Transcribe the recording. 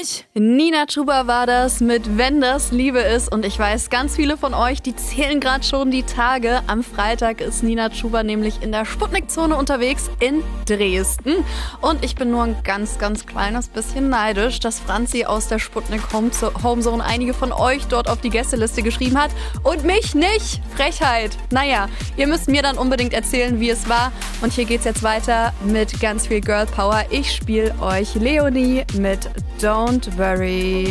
mich. Nina Chuba war das mit Wenn das Liebe ist. Und ich weiß, ganz viele von euch, die zählen gerade schon die Tage. Am Freitag ist Nina Chuba nämlich in der Sputnik-Zone unterwegs in Dresden. Und ich bin nur ein ganz, ganz kleines bisschen neidisch, dass Franzi aus der Sputnik Homezone einige von euch dort auf die Gästeliste geschrieben hat und mich nicht. Frechheit. Naja, ihr müsst mir dann unbedingt erzählen, wie es war. Und hier geht's jetzt weiter mit ganz viel Girl Power. Ich spiele euch Leonie mit Don't Worry.